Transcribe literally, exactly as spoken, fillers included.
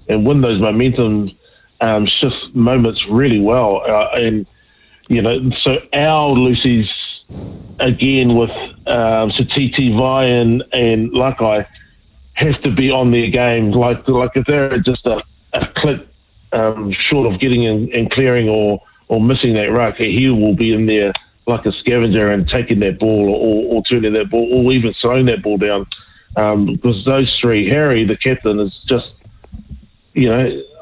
and win those momentum um, shift moments really well. Uh, and, you know, so our Lucy's, again, with um, Satiti Vai and, and Lakai, have to be on their game. Like, like if they're just a, a click um, short of getting in and clearing or, or missing that ruck, he will be in there like a scavenger and taking that ball or, or turning that ball or even throwing that ball down. Um, because those three, Harry, the captain, is just, you know,